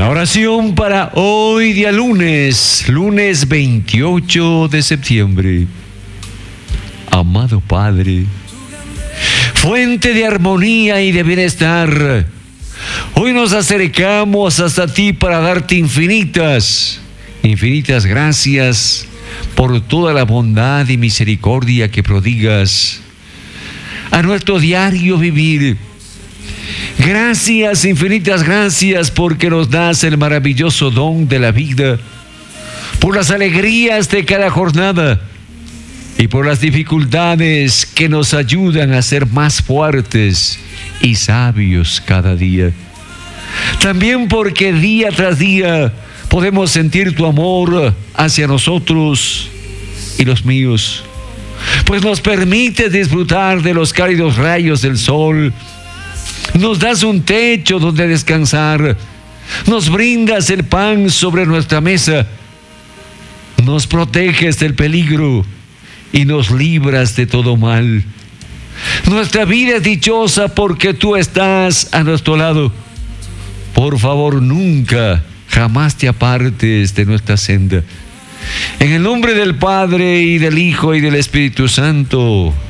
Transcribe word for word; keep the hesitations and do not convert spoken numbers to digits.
La oración para hoy día lunes, lunes veintiocho de septiembre. Amado Padre, fuente de armonía y de bienestar, hoy nos acercamos hasta ti para darte infinitas, infinitas gracias por toda la bondad y misericordia que prodigas a nuestro diario vivir. Gracias, infinitas gracias, porque nos das el maravilloso don de la vida, por las alegrías de cada jornada y por las dificultades que nos ayudan a ser más fuertes y sabios cada día. También porque día tras día podemos sentir tu amor hacia nosotros y los míos, pues nos permites disfrutar de los cálidos rayos del sol. Nos das un techo donde descansar, nos brindas el pan sobre nuestra mesa, nos proteges del peligro y nos libras de todo mal. Nuestra vida es dichosa porque tú estás a nuestro lado. Por favor, nunca, jamás te apartes de nuestra senda. En el nombre del Padre, y del Hijo, y del Espíritu Santo.